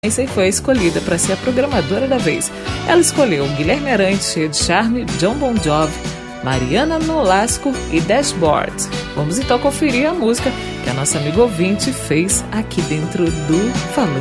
e foi escolhida para ser a programadora da vez. Ela escolheu Guilherme Arantes, cheio de charme, John Bon Jovi, Mariana Nolasco e Dashboard. Vamos então conferir a música que a nossa amiga ouvinte fez aqui dentro do Falando